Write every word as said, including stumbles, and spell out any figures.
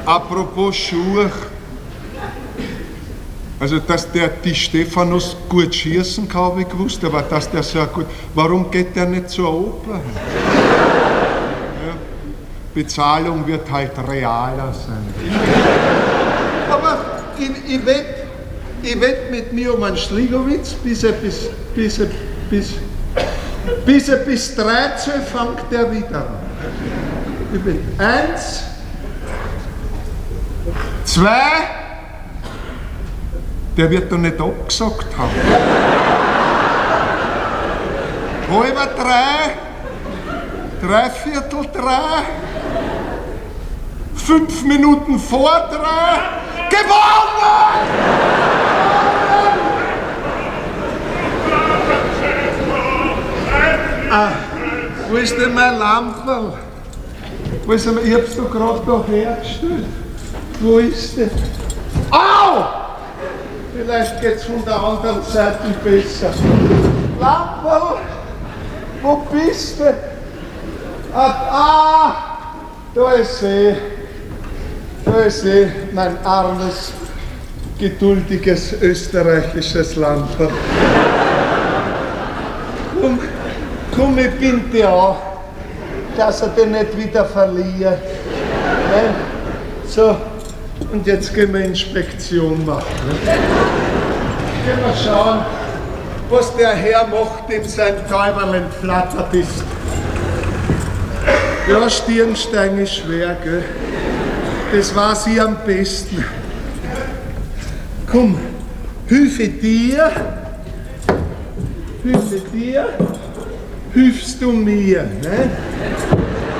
Apropos Schuhe. Also, dass der die Stephanus gut schießen kann, habe ich gewusst, aber dass der so gut. Warum geht der nicht zur Oper? Ja, Bezahlung wird halt realer sein. Aber ich, ich wette ich wett mit mir um einen Schligowitz, bis er bis, bis, er, bis, bis, er bis dreizehn fängt der wieder an. Ich wette eins, zwei, der wird doch nicht abgesagt haben. Halber drei, dreiviertel drei, fünf Minuten vor drei, gewonnen! Ah, wo ist denn mein Lamperl? Wo ist denn, ich hab's doch gerade da hergestellt. Wo ist der? Au! Vielleicht geht's von der anderen Seite besser. Lamperl, wo bist du? Ah, ah, da ist sie. Da ist sie, mein armes, geduldiges österreichisches Lamperl. Komm, komm, ich bin dir an, dass er den nicht wieder verliert. Nein? So. Und jetzt gehen wir Inspektion machen. Gehen wir schauen, was der Herr macht, dem sein Täuberl entflattert ist. Ja, Stirnstein ist schwer, gell? Das weiß ich am besten. Komm, hilfe dir, hilfe dir, hilfst du mir, ne?